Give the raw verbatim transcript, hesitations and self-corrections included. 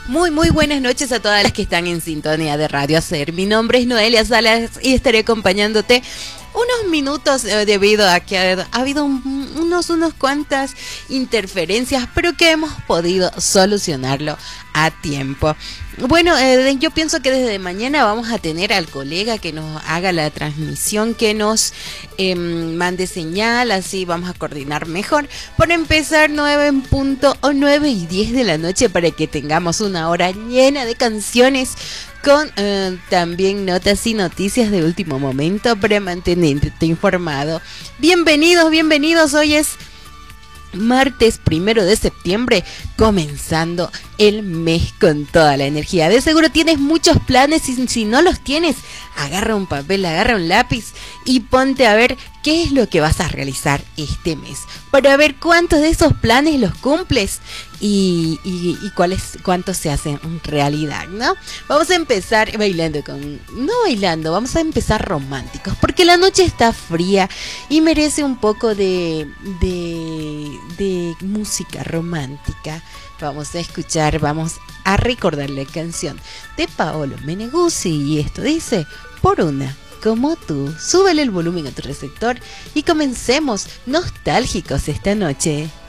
Muy, muy buenas noches a todas las que están en sintonía de Radio Hacer. Mi nombre es Noelia Salas y estaré acompañándote unos minutos eh, debido a que ha, ha habido un, unos, unos cuantas interferencias, pero que hemos podido solucionarlo a tiempo. Bueno, eh, yo pienso que desde mañana vamos a tener al colega que nos haga la transmisión, que nos eh, mande señal, así vamos a coordinar mejor. Por empezar, nueve en punto o nueve y diez de la noche para que tengamos una hora llena de canciones con eh, también notas y noticias de último momento para mantenerte informado. Bienvenidos, bienvenidos, hoy es martes primero de septiembre, comenzando el mes con toda la energía. De seguro tienes muchos planes y si no los tienes, agarra un papel, agarra un lápiz y ponte a ver qué es lo que vas a realizar este mes, para ver cuántos de esos planes los cumples y, y, y cuáles, cuántos se hacen realidad, ¿no? Vamos a empezar bailando con... No bailando, vamos a empezar románticos, porque la noche está fría y merece un poco de, de, de música romántica. Vamos a escuchar, vamos a recordar la canción de Paolo Meneguzzi y esto dice, por una como tú. Súbele el volumen a tu receptor y comencemos nostálgicos esta noche.